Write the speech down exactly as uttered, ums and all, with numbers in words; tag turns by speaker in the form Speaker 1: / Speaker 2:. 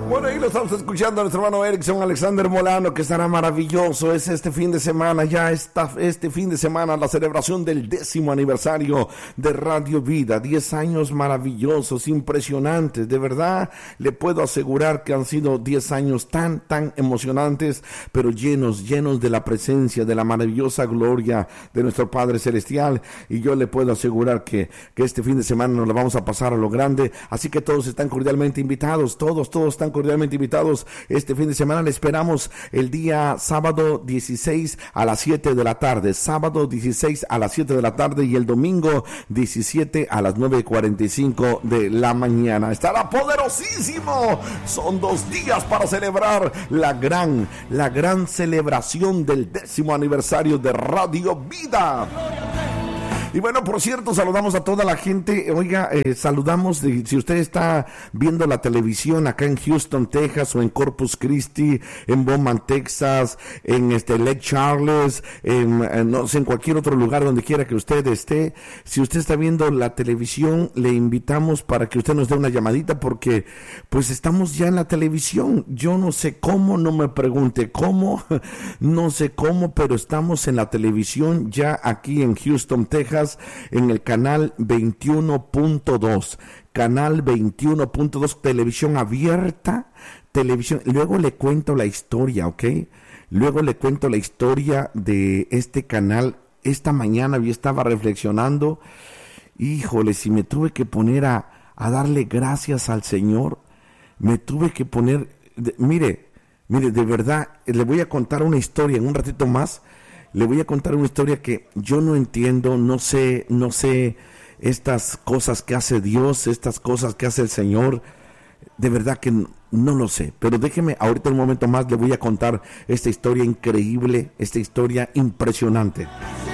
Speaker 1: Bueno, ahí lo estamos escuchando a nuestro hermano Erickson Alexander Molano, que estará maravilloso. Es este fin de semana, ya está este fin de semana, la celebración del décimo aniversario de Radio Vida. Diez años maravillosos, impresionantes. De verdad, le puedo asegurar que han sido diez años tan, tan emocionantes, pero llenos, llenos de la presencia, de la maravillosa gloria de nuestro Padre Celestial. Y yo le puedo asegurar que, que este fin de semana nos lo vamos a pasar a lo grande. Así que todos están cordialmente invitados, todos, todos están cordialmente invitados. Este fin de semana le esperamos el día sábado dieciséis a las siete de la tarde, sábado dieciséis a las siete de la tarde y el domingo diecisiete a las nueve cuarenta y cinco de la mañana. Estará poderosísimo. Son dos días para celebrar la gran, la gran celebración del décimo aniversario de Radio Vida. Y bueno, por cierto, saludamos a toda la gente. Oiga, eh, saludamos, de, si usted está viendo la televisión acá en Houston, Texas, o en Corpus Christi, en Beaumont, Texas, en este Lake Charles, en, en, no sé, en cualquier otro lugar donde quiera que usted esté. Si usted está viendo la televisión, le invitamos para que usted nos dé una llamadita, porque pues estamos ya en la televisión. Yo no sé cómo, no me pregunte cómo, no sé cómo, pero estamos en la televisión ya aquí en Houston, Texas, en el canal veintiuno punto dos, canal veintiuno punto dos, televisión abierta, televisión. Luego le cuento la historia, ¿ok? Luego le cuento la historia de este canal. Esta mañana yo estaba reflexionando, híjole, si me tuve que poner a, a darle gracias al Señor, me tuve que poner, de, mire, mire, de verdad, le voy a contar una historia en un ratito más. Le voy a contar una historia que yo no entiendo, no sé, no sé estas cosas que hace Dios, estas cosas que hace el Señor, de verdad que no, no lo sé, pero déjeme, ahorita un momento más le voy a contar esta historia increíble, esta historia impresionante.